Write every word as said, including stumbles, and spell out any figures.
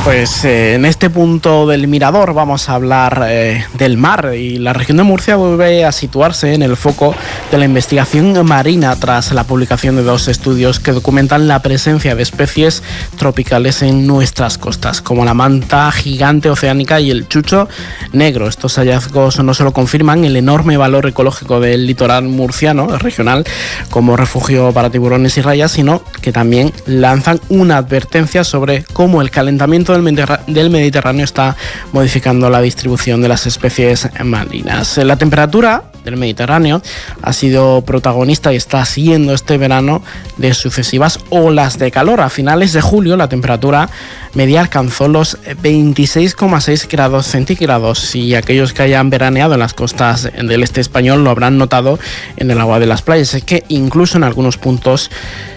Pues eh, en este punto del Mirador vamos a hablar eh, del mar, y la región de Murcia vuelve a situarse en el foco de la investigación marina tras la publicación de dos estudios que documentan la presencia de especies tropicales en nuestras costas, como la manta gigante oceánica y el chucho negro. Estos hallazgos no solo confirman el enorme valor ecológico del litoral murciano regional como refugio para tiburones y rayas, sino que también lanzan una advertencia sobre cómo el calentamiento del Mediterráneo está modificando la distribución de las especies marinas. La temperatura del Mediterráneo ha sido protagonista y está siendo este verano de sucesivas olas de calor. A finales de julio la temperatura media alcanzó los veintiséis coma seis grados centígrados, y aquellos que hayan veraneado en las costas del este español lo habrán notado en el agua de las playas. Es que incluso en algunos puntos